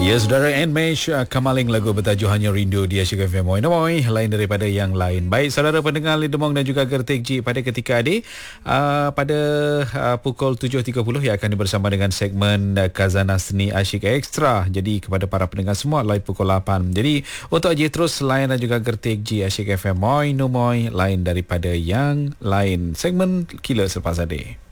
Ya, saudara Nmesh Kamaling, lagu bertajuk Hanya Rindu di Asyik FM Moi, lain daripada yang lain. Baik, saudara pendengar Lidemong dan juga Gertik G, pada ketika adik pada pukul 7.30 yang akan bersama dengan segmen Khazanah Seni Asyik Extra. Jadi kepada para pendengar semua, live pukul 8. Jadi untuk aja terus lain dan juga Gertik G Asyik FM Moi, lain daripada yang lain. Segmen Killer selepas adik.